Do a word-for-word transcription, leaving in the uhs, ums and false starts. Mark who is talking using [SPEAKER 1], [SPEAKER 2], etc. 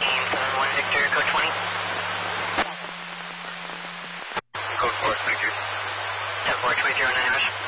[SPEAKER 1] Team seven one Victor, code twenty.
[SPEAKER 2] Code four, thank you.
[SPEAKER 1] seven four two zero nine Rush.